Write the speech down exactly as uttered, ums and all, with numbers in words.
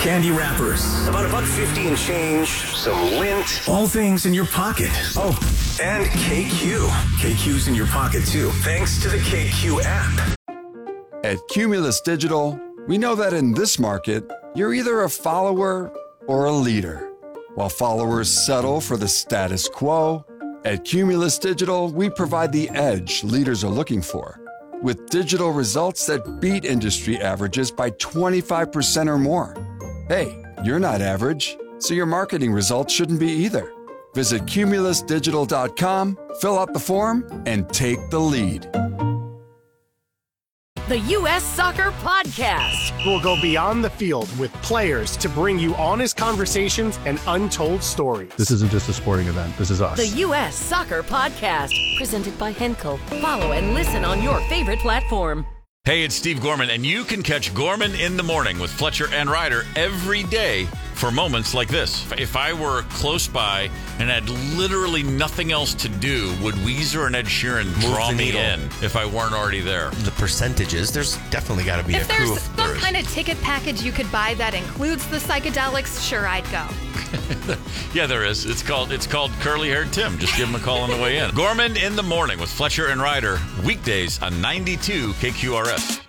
candy wrappers. About a buck fifty and change, some lint. All things in your pocket. Oh, and K Q. K Q's in your pocket, too. Thanks to the K Q app. At Cumulus Digital, we know that in this market, you're either a follower or a leader. While followers settle for the status quo, at Cumulus Digital, we provide the edge leaders are looking for, with digital results that beat industry averages by twenty-five percent or more. Hey, you're not average, so your marketing results shouldn't be either. Visit cumulus digital dot com, fill out the form, and take the lead. The U S Soccer Podcast. We'll go beyond the field with players to bring you honest conversations and untold stories. This isn't just a sporting event. This is us. The U S Soccer Podcast, presented by Henkel. Follow and listen on your favorite platform. Hey, it's Steve Gorman, and you can catch Gorman in the Morning with Fletcher and Ryder every day for moments like this. If I were close by and had literally nothing else to do, would Weezer and Ed Sheeran Move draw the me needle. in if I weren't already there? The percentages, there's definitely got to be If a crew there's of some there is. kind of ticket package you could buy that includes the psychedelics, sure, I'd go. Yeah, there is. It's called it's called Curly Haired Tim. Just give him a call on the way in. Gorman in the Morning with Fletcher and Ryder, weekdays on ninety-two K Q R S.